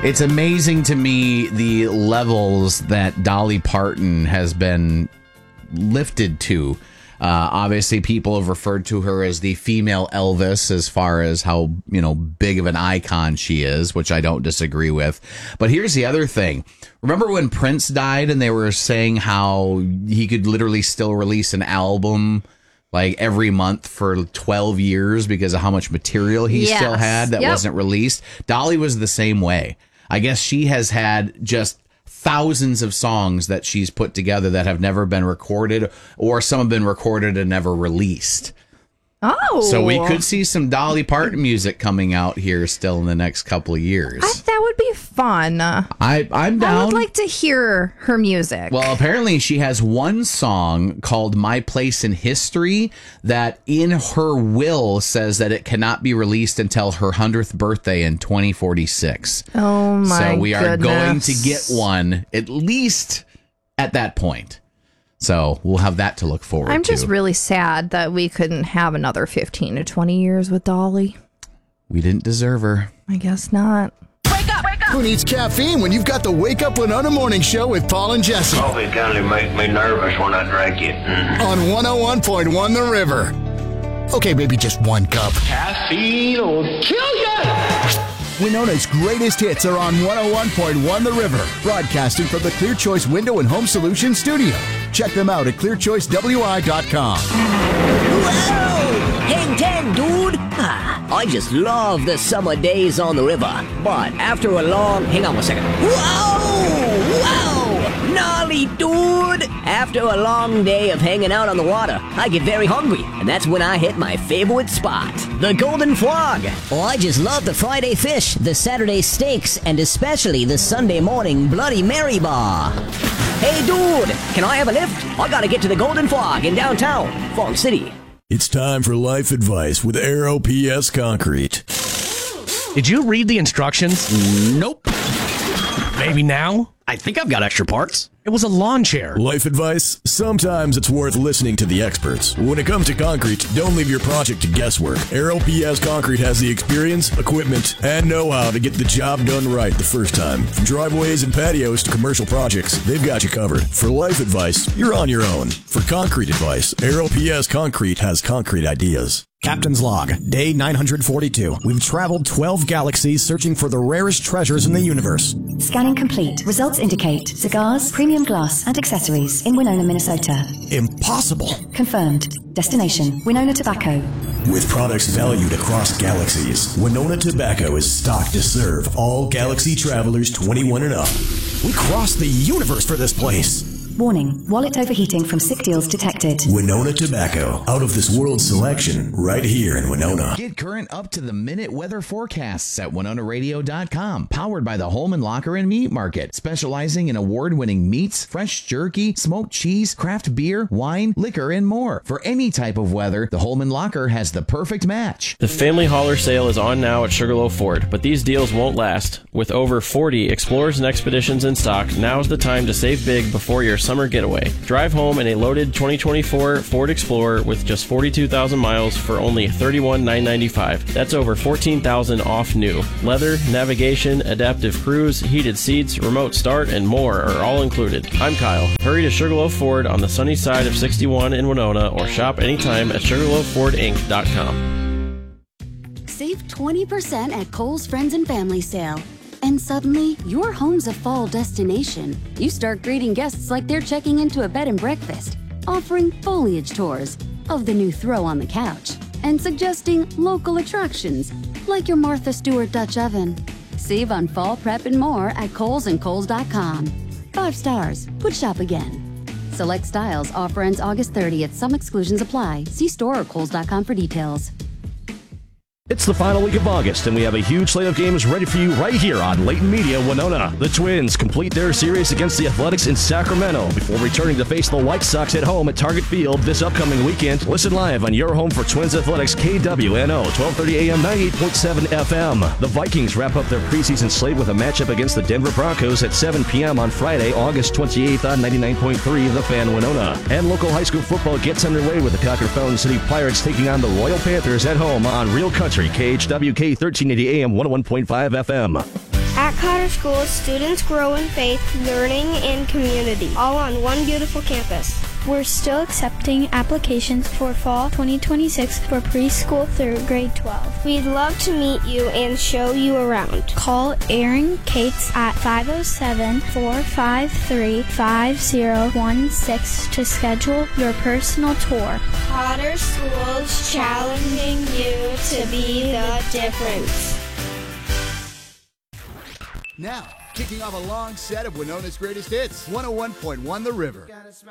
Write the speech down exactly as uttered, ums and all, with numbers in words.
It's amazing to me the levels that Dolly Parton has been lifted to. Uh, obviously, people have referred to her as the female Elvis as far as how, you know, big of an icon she is, which I don't disagree with. But here's the other thing. Remember when Prince died and they were saying how he could literally still release an album like every month for twelve years because of how much material he yes. still had that yep. wasn't released? Dolly was the same way. I guess she has had just thousands of songs that she's put together that have never been recorded, or some have been recorded and never released. Oh. So we could see some Dolly Parton music coming out here still in the next couple of years. I, that would be fun. I, I'm down. I would like to hear her music. Well, apparently she has one song called My Place in History that in her will says that it cannot be released until her hundredth birthday in twenty forty-six. Oh, my So we are goodness. going to get one at least at that point. So we'll have that to look forward to. I'm just really sad that we couldn't have another fifteen to twenty years with Dolly. We didn't deserve her. I guess not. Wake up! Wake up! Who needs caffeine when you've got the Wake Up Winona Morning Show with Paul and Jesse? Coffee kind of make me nervous when I drink it. Mm. On one oh one point one The River. Okay, maybe just one cup. Caffeine will kill you! Winona's greatest hits are on one oh one point one The River, broadcasting from the Clear Choice Window and Home Solutions studio. Check them out at clear choice w i dot com. Whoa! Hang ten, dude! Ah, I just love the summer days on the river. But after a long... Hang on one second. Whoa! Whoa! Gnarly, dude! After a long day of hanging out on the water, I get very hungry, and that's when I hit my favorite spot, the Golden Frog. Oh, I just love the Friday fish, the Saturday steaks, and especially the Sunday morning Bloody Mary bar. Hey, dude, can I have a lift? I gotta get to the Golden Frog in downtown, Fall City. It's time for life advice with Aero P S Concrete. Did you read the instructions? Nope. Maybe now? I think I've got extra parts. It was a lawn chair. Life advice? Sometimes it's worth listening to the experts. When it comes to concrete, don't leave your project to guesswork. Aero P S Concrete has the experience, equipment, and know-how to get the job done right the first time. From driveways and patios to commercial projects, they've got you covered. For life advice, you're on your own. For concrete advice, Aero P S Concrete has concrete ideas. Captain's Log, Day nine hundred forty-two. We've traveled twelve galaxies searching for the rarest treasures in the universe. Scanning complete. Results indicate cigars, premium glass, and accessories in Winona, Minnesota. Impossible. Confirmed. Destination, Winona Tobacco. With products valued across galaxies, Winona Tobacco is stocked to serve all galaxy travelers twenty-one and up. We crossed the universe for this place. Warning, wallet overheating from sick deals detected. Winona Tobacco, out of this world selection, right here in Winona. Get current up-to-the-minute weather forecasts at winona radio dot com. Powered by the Holman Locker and Meat Market, specializing in award-winning meats, fresh jerky, smoked cheese, craft beer, wine, liquor, and more. For any type of weather, the Holman Locker has the perfect match. The Family Hauler sale is on now at Sugarloaf Ford, but these deals won't last. With over forty Explorers and Expeditions in stock, now's the time to save big before your summer getaway. Drive home in a loaded twenty twenty-four Ford Explorer with just forty-two thousand miles for only thirty-one thousand nine hundred ninety-five dollars. That's over fourteen thousand dollars off new. Leather, navigation, adaptive cruise, heated seats, remote start, and more are all included. I'm Kyle. Hurry to Sugarloaf Ford on the sunny side of sixty-one in Winona or shop anytime at sugarloaf ford inc dot com. Save twenty percent at Kohl's Friends and Family Sale. And suddenly, your home's a fall destination. You start greeting guests like they're checking into a bed and breakfast, offering foliage tours of the new throw on the couch, and suggesting local attractions like your Martha Stewart Dutch oven. Save on fall prep and more at Kohl's and Kohl's dot com. Five stars. Would shop again. Select styles. Offer ends August thirtieth. Some exclusions apply. See store or Kohl's dot com for details. It's the final week of August, and we have a huge slate of games ready for you right here on Layton Media, Winona. The Twins complete their series against the Athletics in Sacramento before returning to face the White Sox at home at Target Field this upcoming weekend. Listen live on your home for Twins Athletics, K W N O, twelve thirty A M, ninety-eight point seven F M. The Vikings wrap up their preseason slate with a matchup against the Denver Broncos at seven P M on Friday, August twenty-eighth on ninety-nine point three The Fan Winona. And local high school football gets underway with the Cocker Fountain City Pirates taking on the Royal Panthers at home on Real Country, K H W K thirteen eighty A M, one oh one point five F M. At Cotter School, students grow in faith, learning, and community, all on one beautiful campus. We're still accepting applications for fall twenty twenty-six for preschool through grade twelve. We'd love to meet you and show you around. Call Erin Cates at five oh seven, four five three, five oh one six to schedule your personal tour. Cotter Schools, challenging you to be the difference. Now, kicking off a long set of Winona's greatest hits, one oh one point one The River.